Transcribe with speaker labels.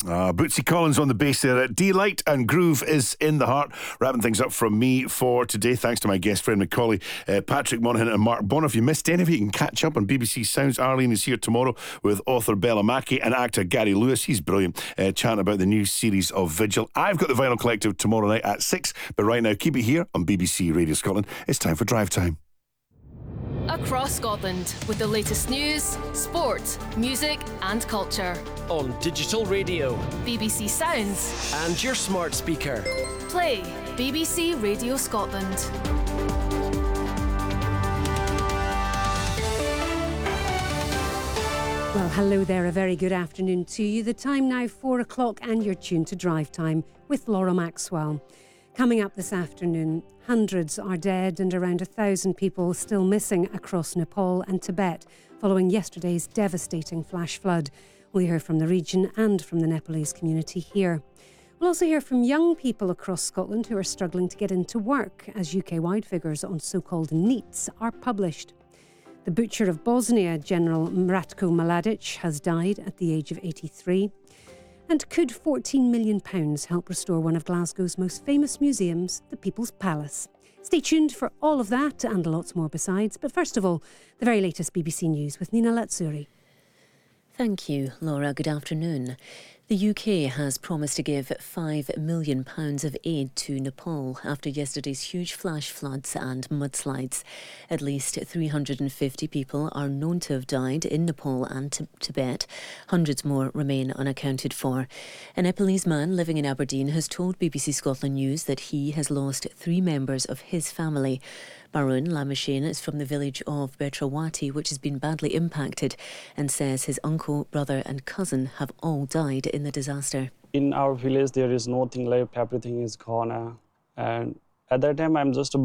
Speaker 1: Bootsy Collins on the bass there. Delight and Groove is in the heart. Wrapping things up from me for today. Thanks to my guest friend Macaulay, Patrick Monaghan and Mark Bonner. If you missed any of it, you can catch up on BBC Sounds. Arlene is here tomorrow with author Bella Mackey and actor Gary Lewis. He's brilliant, chatting about the new series of Vigil. I've got the Vinyl Collective tomorrow night at 6, but right now keep it here on BBC Radio Scotland. It's time for Drive Time.
Speaker 2: Across Scotland with the latest news, sport, music and culture.
Speaker 3: On digital radio,
Speaker 2: BBC Sounds
Speaker 3: and your smart speaker.
Speaker 2: Play BBC Radio Scotland.
Speaker 4: Well, hello there, a very good afternoon to you. The time now 4 o'clock and you're tuned to Drive Time with Laura Maxwell. Coming up this afternoon, hundreds are dead and around 1,000 people still missing across Nepal and Tibet following yesterday's devastating flash flood. We'll hear from the region and from the Nepalese community here. We'll also hear from young people across Scotland who are struggling to get into work as UK-wide figures on so-called NEETs are published. The butcher of Bosnia, General Ratko Mladic, has died at the age of 83. And could £14 million help restore one of Glasgow's most famous museums, the People's Palace? Stay tuned for all of that and lots more besides. But first of all, the very latest BBC News with Nina Latsuri.
Speaker 5: Thank you, Laura. Good afternoon. The UK has promised to give £5 million of aid to Nepal after yesterday's huge flash floods and mudslides. At least 350 people are known to have died in Nepal and Tibet. Hundreds more remain unaccounted for. A Nepalese man living in Aberdeen has told BBC Scotland News that he has lost 3 members of his family. Barun Lamashane is from the village of Betrawati, which has been badly impacted, and says his uncle, brother and cousin have all died in the disaster.
Speaker 6: In our village, there is nothing left. Everything is gone. And at that time, I'm just a